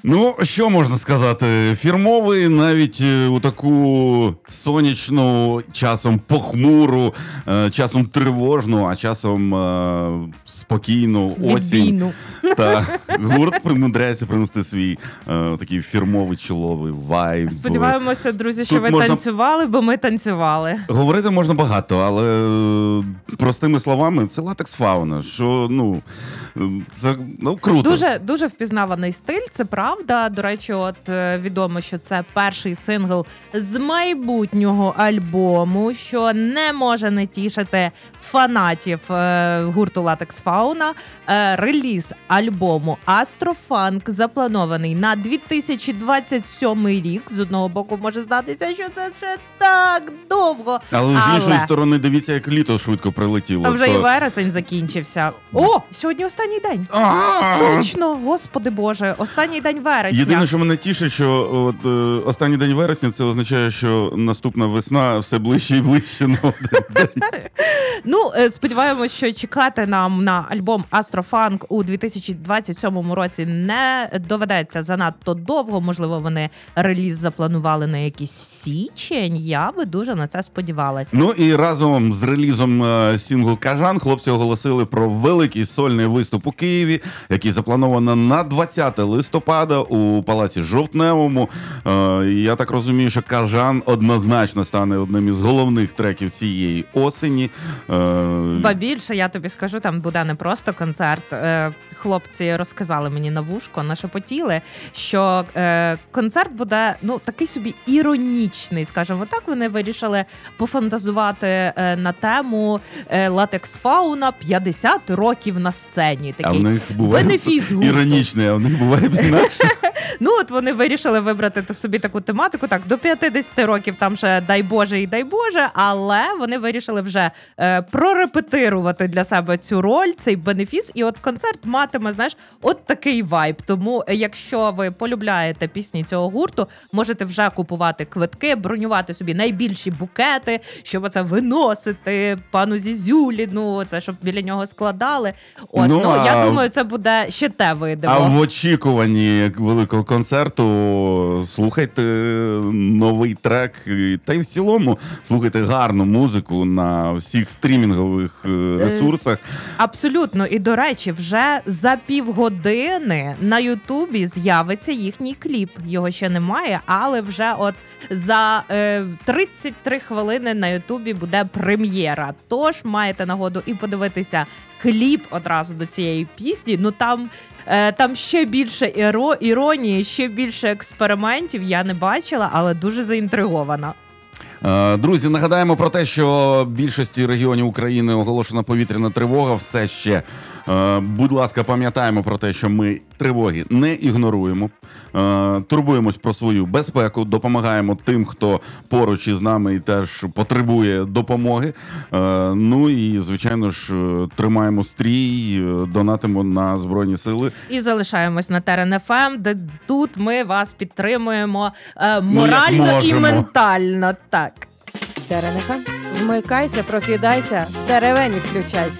Ну, що можна сказати? Фірмовий навіть у таку сонячну, часом похмуру, часом тривожну, а часом спокійну осінь. Та гурт примудряється принести свій такий фірмовий чоловий вайб. Сподіваємося, друзі, що ви танцювали, бо ми танцювали. Говорити можна багато, але простими словами, це латекс-фауна, що, це круто. Дуже впізнаваний стиль, це правда. До речі, відомо, що це перший сингл з майбутнього альбому, що не може не тішити фанатів гурту Латекс-фауна. Реліз альбому Астрофанк запланований на 2027 рік. З одного боку, може здатися, що це ще так довго. Але з іншої сторони, дивіться, як літо швидко прилетіло. Та вже і вересень закінчився. О, сьогодні останній день. Точно, господи Боже, останній день вересня. Єдине, що мене тішить, що останній день вересня, це означає, що наступна весна все ближче і ближче. Сподіваємось, що чекати нам на альбом Астрофанк у 2027 році не доведеться занадто довго. Можливо, вони реліз запланували на якийсь січень. Я би дуже на це сподівалася. І разом з релізом сінглу «Кажан» хлопці оголосили про великий сольний виступ у Києві, який заплановано на 20 листопада у Палаці Жовтневому. Я так розумію, що «Кажан» однозначно стане одним із головних треків цієї осені. Ба більше, я тобі скажу, там буде не просто концерт. Хлопці розказали мені на вушко, нашепотіли, що концерт буде, такий собі іронічний, скажімо так. Вони вирішили пофантазувати на тему Латекс-фауна 50 років на сцені. Такий бенефіс гурту. Іронічний, а в них буває інакше. Вони вирішили вибрати собі таку тематику, так, до 50 років там ще дай Боже і дай Боже, але вони вирішили вже прорепетирувати для себе цю роль, цей бенефіс, і концерт матиме, от такий вайб. Тому, якщо ви полюбляєте пісні цього гурту, можете вже купувати квитки, бронювати собі найбільші букети, щоб оце виносити пану Зізюлі, це щоб біля нього складали. Я думаю, це буде ще те видимо. А в очікуванні великого концерту слухайте новий трек, та й в цілому слухайте гарну музику на всіх стрімінгових ресурсах. Абсолютно. І, до речі, вже за півгодини на Ютубі з'явиться їхній кліп. Його ще немає, але вже за 33 хвилини на Ютубі буде прем'єра. Тож маєте нагоду і подивитися кліп одразу до цієї пісні. Там ще більше іронії, ще більше експериментів я не бачила, але дуже заінтригована. Друзі, нагадаємо про те, що в більшості регіонів України оголошена повітряна тривога. Все ще, будь ласка, пам'ятаємо про те, що ми тривоги не ігноруємо. Турбуємось про свою безпеку, допомагаємо тим, хто поруч із нами і теж потребує допомоги. І, звичайно ж, тримаємо стрій, донатимо на Збройні Сили. І залишаємось на Терен ФМ, де тут ми вас підтримуємо морально і ментально. Так. Терен ФМ. Вмикайся, прокидайся, в теревені включайся.